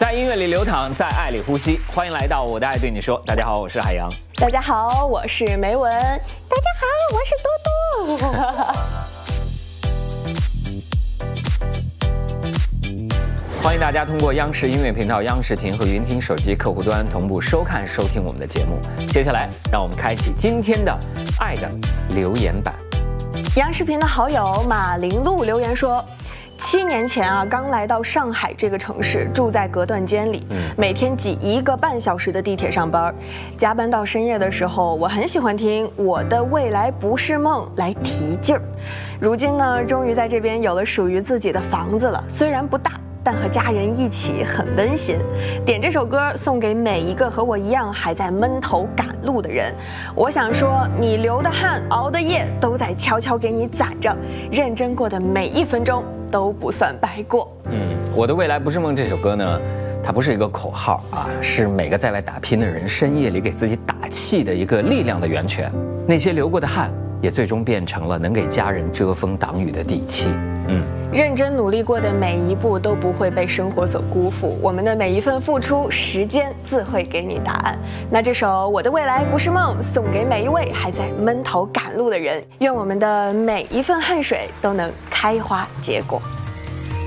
在音乐里流淌，在爱里呼吸。欢迎来到我的爱对你说。大家好，我是海洋。 大家好，我是梅文。大家好，我是多多。 欢迎大家通过央视音乐频道、央视听和云听手机客户端同步收看收听我们的节目。接下来，让我们开启今天的爱的留言板。 央视频的好友马玲露留言说，7年前刚来到上海这个城市，住在隔断间里，每天挤1个半小时的地铁上班，加班到深夜的时候，我很喜欢听《我的未来不是梦》来提劲儿。如今呢，终于在这边有了属于自己的房子了，虽然不大，但和家人一起很温馨。点这首歌送给每一个和我一样还在闷头赶路的人。我想说，你流的汗、熬的夜都在悄悄给你攒着，认真过的每1分钟都不算白过。 我的未来不是梦这首歌呢，它不是一个口号啊，是每个在外打拼的人深夜里给自己打气的一个力量的源泉。那些流过的汗，也最终变成了能给家人遮风挡雨的底气。 认真努力过的每一步都不会被生活所辜负，我们的每一份付出，时间自会给你答案。那这首《我的未来不是梦》送给每一位还在闷头赶路的人，愿我们的每一份汗水都能开花结果。